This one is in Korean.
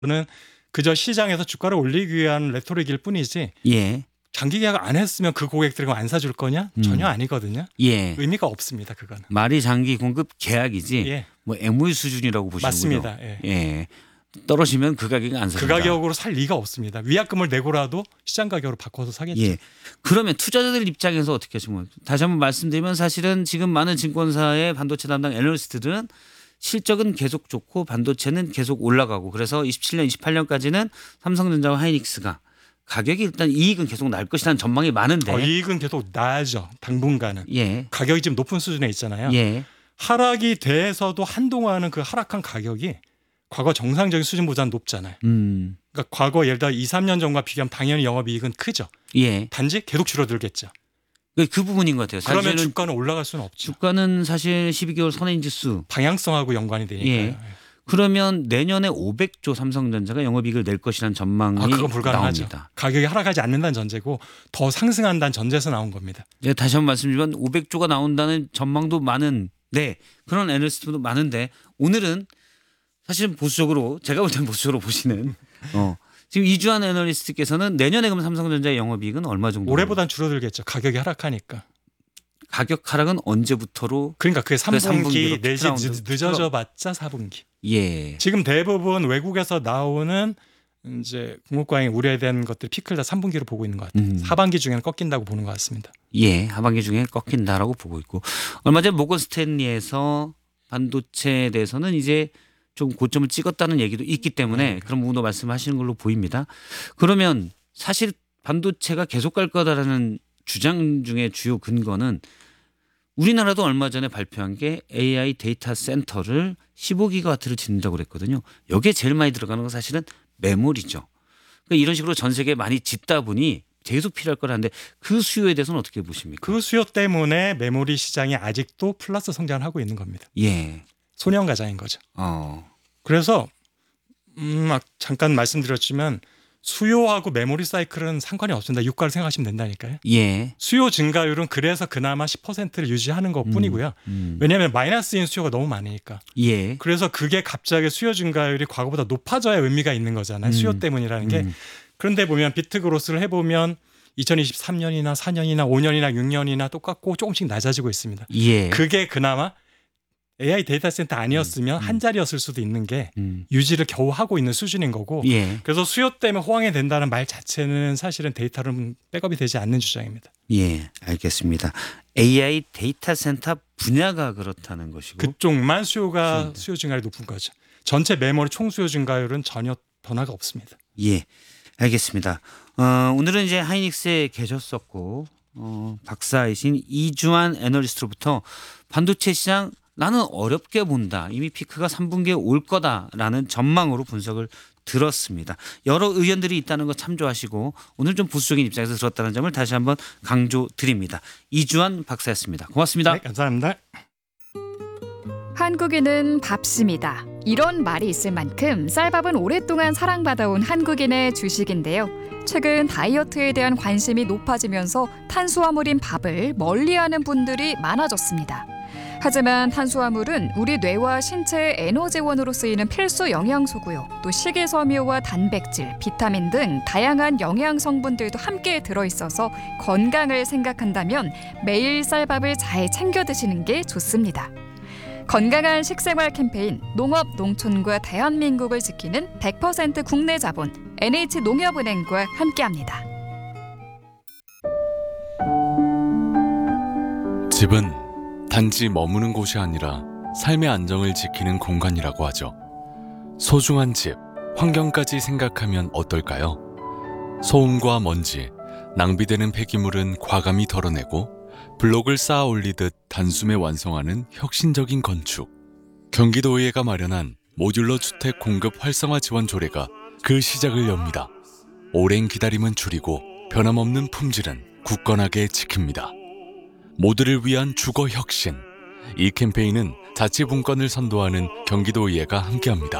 는 그저 시장에서 주가를 올리기 위한 레토릭일 뿐이지 예. 장기 계약 안 했으면 그 고객들이 안 사줄 거냐? 전혀 아니거든요. 예. 의미가 없습니다. 그거는. 말이 장기 공급 계약이지 예. 뭐 MOU 수준이라고 보시는군요. 맞습니다. 예. 예. 떨어지면 그 가격이 안 그 사준다. 가격으로 살 리가 없습니다. 위약금을 내고라도 시장 가격으로 바꿔서 사겠죠. 예. 그러면 투자자들 입장에서 어떻게 하시면 다시 한번 말씀드리면 사실은 지금 많은 증권사의 반도체 담당 애널리스트들은 실적은 계속 좋고 반도체는 계속 올라가고 그래서 27년, 28년까지는 삼성전자와 하이닉스가 가격이 일단 이익은 계속 날 것이라는 전망이 많은데 이익은 계속 나아져 당분간은. 예. 가격이 지금 높은 수준에 있잖아요. 예. 하락이 돼서도 한동안은 그 하락한 가격이 과거 정상적인 수준보다는 높잖아요. 그러니까 과거 예를 들어 2, 3년 전과 비교하면 당연히 영업이익은 크죠. 예. 단지 계속 줄어들겠죠. 그 부분인 것 같아요. 그러면 사실은 주가는 올라갈 수는 없죠. 주가는 사실 12개월 선행지수 방향성하고 연관이 되니까요. 예. 그러면 내년에 500조 삼성전자가 영업이익을 낼 것이라는 전망이 그건 불가능하죠. 나옵니다. 가격이 하락하지 않는다는 전제고 더 상승한다는 전제에서 나온 겁니다. 예, 다시 한번 말씀드리면 500조가 나온다는 전망도 많은데 그런 애널리스트도 많은데 오늘은 사실은 보수적으로 제가 볼 때는 보수적으로 보시는 지금 이주한 애널리스트께서는 내년에 그럼 삼성전자의 영업이익은 얼마 정도? 올해보단 줄어들겠죠. 가격이 하락하니까. 가격 하락은 언제부터로? 그러니까 그게 3분기 내지 트라운드. 늦어져 봤자 4분기. 예. 지금 대부분 외국에서 나오는 이제 국무과잉 우려된 것들 피크를 다 3분기로 보고 있는 것 같아요. 하반기 중에는 꺾인다고 보는 것 같습니다. 예, 하반기 중에 꺾인다라고 보고 있고 얼마 전 모건 스탠리에서 반도체에 대해서는 이제 좀 고점을 찍었다는 얘기도 있기 때문에 그런 부분도 말씀하시는 걸로 보입니다. 그러면 사실 반도체가 계속 갈 거다라는 주장 중에 주요 근거는 우리나라도 얼마 전에 발표한 게 AI 데이터 센터를 15기가와트를 짓는다고 그랬거든요. 여기에 제일 많이 들어가는 건 사실은 메모리죠. 그러니까 이런 식으로 전 세계에 많이 짓다 보니 계속 필요할 거라는데 그 수요에 대해서는 어떻게 보십니까? 그 수요 때문에 메모리 시장이 아직도 플러스 성장을 하고 있는 겁니다. 예. 소년가자인 거죠. 그래서 잠깐 말씀드렸지만 수요하고 메모리 사이클은 상관이 없습니다. 유가를 생각하시면 된다니까요. 예. 수요 증가율은 그래서 그나마 10%를 유지하는 것뿐이고요. 왜냐하면 마이너스인 수요가 너무 많으니까. 예. 그래서 그게 갑자기 수요 증가율이 과거보다 높아져야 의미가 있는 거잖아요. 수요 때문이라는 게. 그런데 보면 비트그로스를 해보면 2023년이나 4년이나 5년이나 6년이나 똑같고 조금씩 낮아지고 있습니다. 예. 그게 그나마 AI 데이터 센터 아니었으면 한 자리였을 수도 있는 게 유지를 겨우 하고 있는 수준인 거고 예. 그래서 수요 때문에 호황이 된다는 말 자체는 사실은 데이터는 백업이 되지 않는 주장입니다. 예, 알겠습니다. AI 데이터 센터 분야가 그렇다는 것이고 그쪽만 수요 증가율이 높은 거죠. 전체 메모리 총수요 증가율은 전혀 변화가 없습니다. 예, 알겠습니다. 오늘은 이제 하이닉스에 계셨었고 박사이신 이주한 애널리스트로부터 반도체 시장 나는 어렵게 본다. 이미 피크가 3분기에 올 거다라는 전망으로 분석을 들었습니다. 여러 의견들이 있다는 거 참조하시고 오늘 좀 보수적인 입장에서 들었다는 점을 다시 한번 강조드립니다. 이주한 박사였습니다. 고맙습니다. 네, 감사합니다. 한국인은 밥심이다. 이런 말이 있을 만큼 쌀밥은 오랫동안 사랑받아온 한국인의 주식인데요. 최근 다이어트에 대한 관심이 높아지면서 탄수화물인 밥을 멀리하는 분들이 많아졌습니다. 하지만 탄수화물은 우리 뇌와 신체의 에너지원으로 쓰이는 필수 영양소고요. 또 식이섬유와 단백질, 비타민 등 다양한 영양 성분들도 함께 들어있어서 건강을 생각한다면 매일 쌀밥을 잘 챙겨 드시는 게 좋습니다. 건강한 식생활 캠페인 농업, 농촌과 대한민국을 지키는 100% 국내 자본 NH농협은행과 함께합니다. 집은 단지 머무는 곳이 아니라 삶의 안정을 지키는 공간이라고 하죠. 소중한 집, 환경까지 생각하면 어떨까요? 소음과 먼지, 낭비되는 폐기물은 과감히 덜어내고 블록을 쌓아 올리듯 단숨에 완성하는 혁신적인 건축. 경기도의회가 마련한 모듈러 주택 공급 활성화 지원 조례가 그 시작을 엽니다. 오랜 기다림은 줄이고 변함없는 품질은 굳건하게 지킵니다. 모두를 위한 주거 혁신. 이 캠페인은 자치분권을 선도하는 경기도의회가 함께합니다.